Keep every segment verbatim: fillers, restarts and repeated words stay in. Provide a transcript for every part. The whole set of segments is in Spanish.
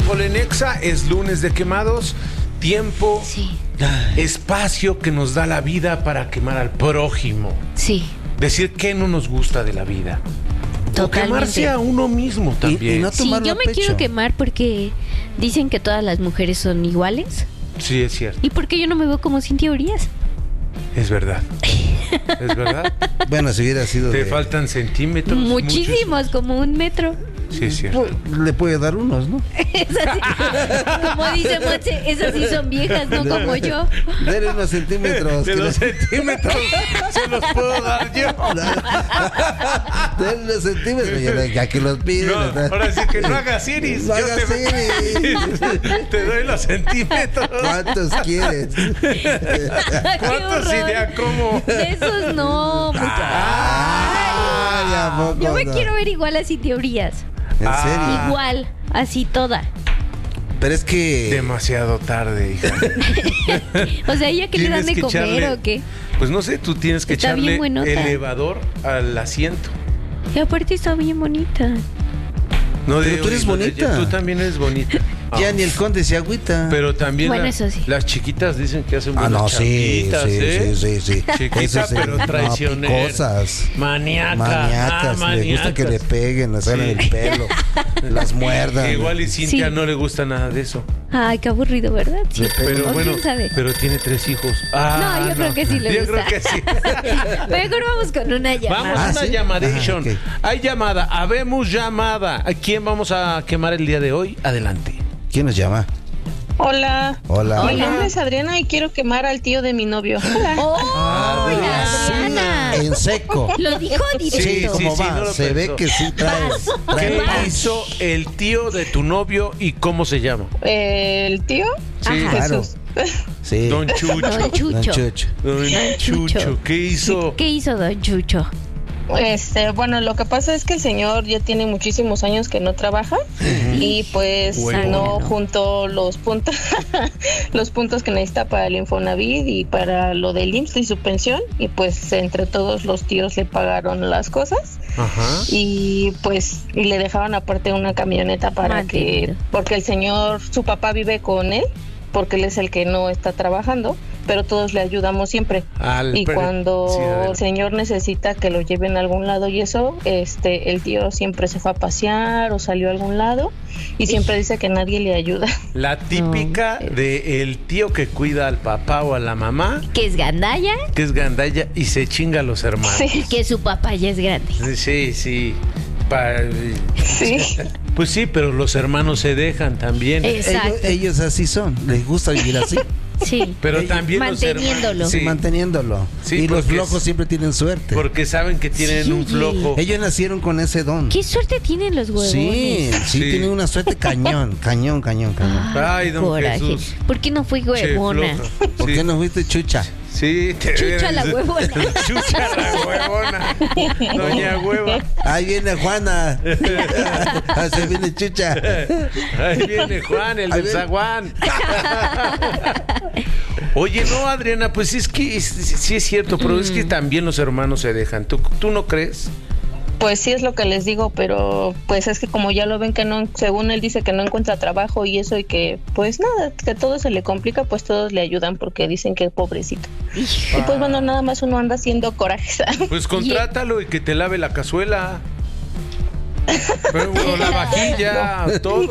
fútbol en Exa, es lunes de quemados, tiempo, sí. espacio que nos da la vida para quemar al prójimo. Sí. Decir qué no nos gusta de la vida. Totalmente. O quemarse a uno mismo también. Y, y no Sí, yo me pecho. quiero quemar porque dicen que todas las mujeres son iguales. Sí, es cierto. ¿Y por qué yo no me veo como Cintia Urias? Es verdad. Es verdad. Bueno, si hubiera sido Te de... faltan centímetros. Muchísimos, muchos. como un metro. Sí, es cierto. Pues, le puede dar unos, ¿no? Esas sí, como dice Monse, esas sí son viejas, no como yo. Dale unos centímetros. De que los le- centímetros se los puedo dar yo. Dale unos centímetros, ya, ya que los pides. No, ¿verdad? ahora sí que no hagas iris. No Yo hagas te... iris. te doy los centímetros. ¿Cuántos quieres? Qué ¿Cuántos y de a horror. cómo? De esos no, muchachos. Ay, ¿a poco Yo me no? quiero ver igual a Cintia Urias. ¿En Ah. serio? Igual, así toda. Pero es que... Demasiado tarde, hija. O sea, ¿ella qué le dan Tienes de que comer echarle- o qué? Pues no sé, tú tienes que Está bien echarle buenota. elevador al asiento. Y aparte está bien bonita. No, Pero de- tú eres no, de- bonita. Tú también eres bonita. Ya Ah. ni el conde se agüita. Pero también Bueno, la- eso sí. las chiquitas dicen que hacen Ah, buenas no, sí, chambitas, sí, ¿eh? sí, sí, sí. Chiquita, Eso sí. pero traicionera. Cosas. Maníaca. Maníacas, ah, le gusta que le maníacas. peguen, le salen Sí. el pelo, las muerdan. Que igual y Cintia Sí. no le gusta nada de eso. Ay, qué aburrido, ¿verdad? Sí. Le pego. Pero ¿O bueno, quién sabe? pero tiene tres hijos. Ah, No, yo creo que sí le Yo gusta. creo que sí. Mejor vamos con una llamada. Vamos a Ah, una ¿sí? llamadation. Ajá, ok. Hay llamada, habemos llamada. ¿A quién vamos a quemar el día de hoy? Adelante. ¿Quién nos llama? Hola. Hola. Mi nombre es Adriana y quiero quemar al tío de mi novio. Hola. ¡Oh, Adriana! En seco. Lo dijo directo. Sí, sí, ¿cómo sí, va? no lo Se pensó. ve que sí trae. trae ¿Qué punch. hizo el tío de tu novio y cómo se llama? El tío Sí, Ajá. Claro. Jesús. Sí. Don Chucho. Don Chucho. Don Chucho. Don Don Chucho. Chucho. ¿Qué hizo? ¿Qué hizo Don Chucho? Este, bueno, lo que pasa es que el señor ya tiene muchísimos años que no trabaja y pues Bueno. no juntó los puntos los puntos que necesita para el Infonavit y para lo del I M S S y su pensión y pues entre todos los tíos le pagaron las cosas Ajá. y pues y le dejaban aparte una camioneta para Mantenido. que porque el señor su papá vive con él porque él es el que no está trabajando, pero todos le ayudamos siempre. Al Y per- cuando sí, adelante. el señor necesita que lo lleven a algún lado y eso, este, el tío siempre se fue a pasear o salió a algún lado y siempre dice que nadie le ayuda. La típica de el tío que cuida al papá o a la mamá, ¿Que es gandalla? que es gandalla y se chinga a los hermanos. Sí, Que su papá ya es grande. Sí, sí. Pa- sí. Pues sí, pero los hermanos se dejan también. Exacto. Ellos, ellos así son. Les gusta vivir así. Sí. Pero también los Manteniéndolo. hermanos. Sí, Manteniéndolo. Sí, y los porque flojos es- siempre tienen suerte. porque saben que tienen Sí, un oye. flojo. Ellos nacieron con ese don. ¿Qué suerte tienen los huevones? Sí, sí, Sí. tienen una suerte cañón, cañón, cañón, cañón. Ay, don Coraje. Jesús. ¿Por qué no fui Che, huevona? floja. ¿Por Sí. qué no fuiste chucha? Sí, te Chucha la huevona. Chucha la huevona. Doña Hueva. Ahí viene Juana. Ahí se viene chucha. Ahí viene Juan, el Ahí del viene. zaguán. Oye, no, Adriana, pues es que es- sí es cierto, pero es que también los hermanos se dejan. ¿Tú, tú no crees? Pues sí es lo que les digo, pero pues es que como ya lo ven que no, según él dice que no encuentra trabajo y eso y que pues nada, que todo se le complica, pues todos le ayudan porque dicen que pobrecito. Y pues bueno, nada más uno anda haciendo corajes. Pues contrátalo y que te lave la cazuela. Pero, o la vajilla, todo.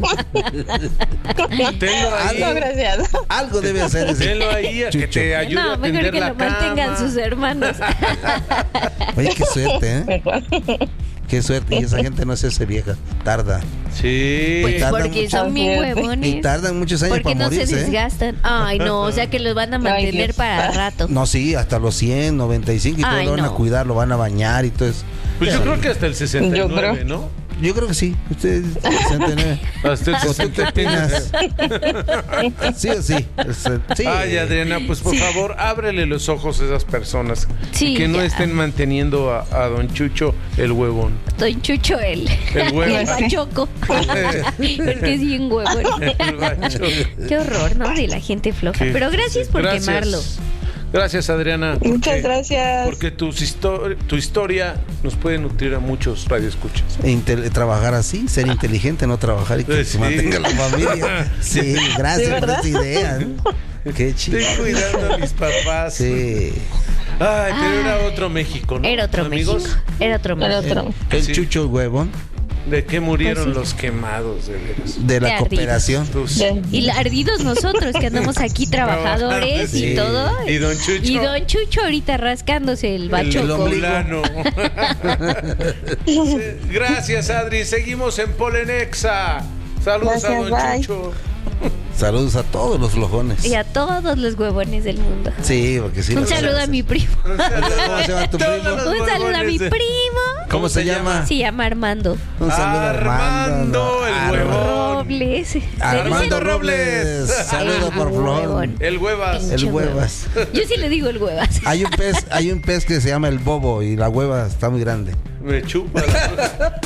Tenlo ahí. No, gracias. Algo debe hacer ese Tenlo ahí a que chucho. te ayude a No, mejor tender que la lo mantengan cama. sus hermanos. Oye, qué suerte, ¿eh? Mejor. Qué suerte. Y esa gente no se hace vieja. Tarda. Sí. Pues tardan porque mucho. son bien Y Y huevones. tardan muchos años Porque para no se morirse. ¿eh? desgastan. Ay, no, o sea que los van a Ay, mantener Dios. para rato. No, sí, hasta los cien, noventa y cinco y todo Ay, lo van a no. cuidar, lo van a bañar y todo eso. Pues yo creo que hasta el sesenta y nueve, Yo creo. ¿no? Yo creo que sí. Usted sesenta y nueve. Hasta el ¿O tú qué sesenta y nueve. opinas? ¿Sí o sí? Este, sí. Ay, Adriana, pues por favor, ábrele los ojos a esas personas Sí, que no ya. estén manteniendo a, a don Chucho el huevón. Don Chucho, el, El huevo. el bachoco. El que es bien huevón. El bacho. Qué horror, ¿no? De la gente floja. Qué- Pero gracias por Gracias. quemarlo. Gracias, Adriana. Porque, Muchas gracias. Porque tus histo- tu historia nos puede nutrir a muchos radioescuchas. Intel- trabajar así, ser inteligente, no trabajar y que Sí. se mantenga la familia. Sí, gracias ¿Sí, por verdad? esa idea. ¿No? Qué chido. Estoy cuidando a mis papás. Sí. Ay, pero era otro México, ¿no? Era otro amigos. México. Era otro El México. otro. El Sí. chucho huevón ¿De qué murieron Pues sí. los quemados, de veras? de la De ardidos. cooperación. Tus- De- Y la- ardidos nosotros que andamos aquí trabajadores Sí. y todo. Y don Chucho. Y don Chucho ahorita rascándose el el bachoco. ombligo. fulano. Sí, gracias, Adri. Seguimos en Polenexa. Saludos a Gracias, don bye. Chucho. Saludos a todos los flojones. Y a todos los huevones del mundo. Sí, porque sí. Un los- saludo a mi primo. Un saludo. ¿Cómo se llama tu Todos primo? los Un saludo a mi huevones de- primo. ¿Cómo se llama? Se llama Armando Un saludo a Armando, el Armando. huevón. Robles. Armando Robles. Robles. Saludo El por flojón. huevón. El huevas. El Pinche huevas. Yo sí le digo el huevas. Hay un pez, hay un pez que se llama el bobo y la hueva está muy grande. Me chupa. la-